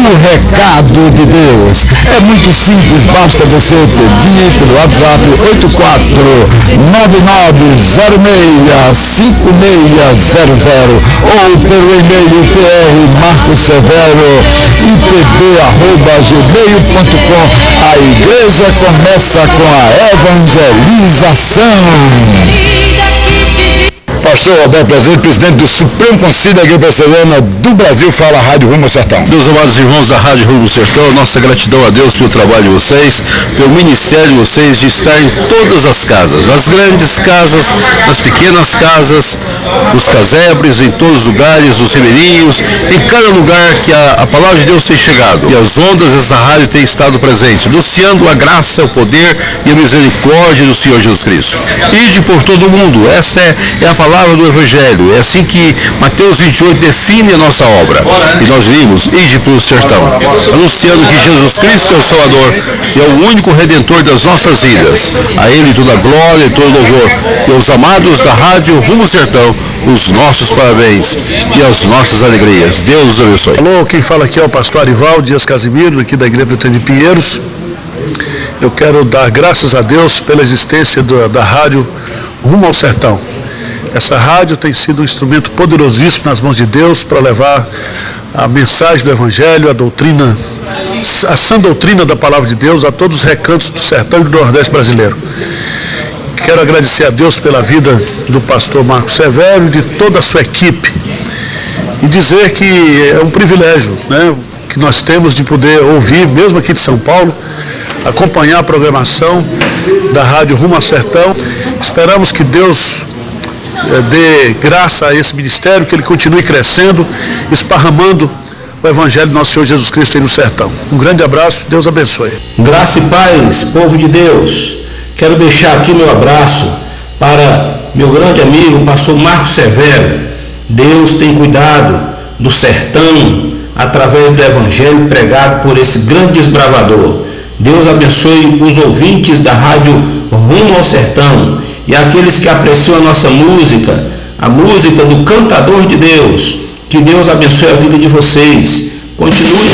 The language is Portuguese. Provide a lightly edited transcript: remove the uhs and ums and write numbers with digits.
o recado de Deus. É muito simples, basta você pedir pelo WhatsApp 8499065600 ou pelo e-mail prmarcosevero.ipb@gmail.com. A igreja começa com a evangelização. Pastor Alberto Brasileiro, presidente do Supremo Conselho da Igreja Presbiteriana do Brasil, fala a Rádio Rumo ao Sertão. Meus amados irmãos da Rádio Rumo ao Sertão, nossa gratidão a Deus pelo trabalho de vocês, pelo ministério de vocês de estar em todas as casas, nas grandes casas, nas pequenas casas, nos casebres, em todos os lugares, nos ribeirinhos, em cada lugar que a palavra de Deus tem chegado. E as ondas dessa rádio têm estado presentes, anunciando a graça, o poder e a misericórdia do Senhor Jesus Cristo. Ide por todo o mundo, essa é a palavra do Evangelho. É assim que Mateus 28 define a nossa obra. E nós vimos, ide pelo sertão, anunciando que Jesus Cristo é o Salvador e é o único Redentor das nossas vidas. A Ele toda a glória e todo louvor. E aos amados da Rádio Rumo ao Sertão, os nossos parabéns e as nossas alegrias. Deus os abençoe. Alô, quem fala aqui é o pastor Arivaldo Dias Casimiro, aqui da Igreja Presbiteriana de Pinheiros. Eu quero dar graças a Deus pela existência da Rádio Rumo ao Sertão. Essa rádio tem sido um instrumento poderosíssimo nas mãos de Deus para levar a mensagem do Evangelho, a doutrina, a sã doutrina da Palavra de Deus a todos os recantos do sertão e do Nordeste brasileiro. Quero agradecer a Deus pela vida do pastor Marcos Severo e de toda a sua equipe e dizer que é um privilégio, né, que nós temos de poder ouvir, mesmo aqui de São Paulo, acompanhar a programação da Rádio Rumo ao Sertão. Esperamos que Deus dê graça a esse ministério, que ele continue crescendo, esparramando o Evangelho do nosso Senhor Jesus Cristo aí no sertão. Um grande abraço, Deus abençoe. Graça e paz, povo de Deus. Quero deixar aqui meu abraço para meu grande amigo, o pastor Marcos Severo. Deus tem cuidado do sertão através do Evangelho pregado por esse grande desbravador. Deus abençoe os ouvintes da Rádio Rumo ao Sertão e aqueles que apreciam a nossa música, a música do cantador de Deus. Que Deus abençoe a vida de vocês. Continue